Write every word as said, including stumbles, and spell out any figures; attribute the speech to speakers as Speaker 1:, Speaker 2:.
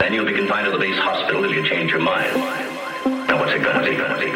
Speaker 1: Then you'll be confined to the base hospital if you change your mind. Now what's it gonna be?